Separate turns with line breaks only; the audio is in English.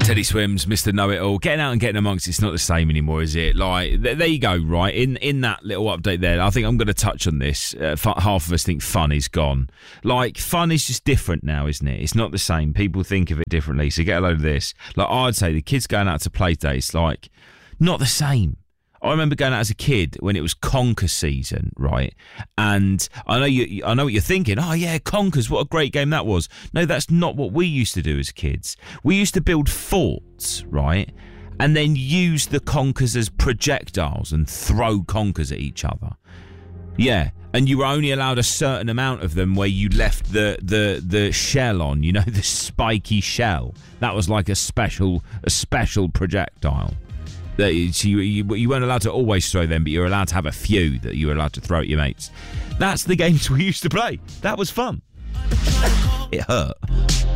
Teddy Swims, Mr. Know-It-All. Getting out and getting amongst it's not the same anymore, is it? Like, there you go, right? In that little update there, I think I'm going to touch on this. Half of us think fun is gone. Like, fun is just different now, isn't it? It's not the same. People think of it differently. So get a load of this. Like, I'd say the kids going out to play dates, like, not the same. I remember going out as a kid when it was Conker season, right? And I know what you're thinking. Oh yeah, Conkers, what a great game that was. No, that's not what we used to do as kids. We used to build forts, right? And then use the Conkers as projectiles and throw Conkers at each other. Yeah, and you were only allowed a certain amount of them where you left the shell on, you know, the spiky shell. That was like a special projectile. You weren't allowed to always throw them, but you were allowed to have a few that you were allowed to throw at your mates. That's the games we used to play. That was fun. It hurt.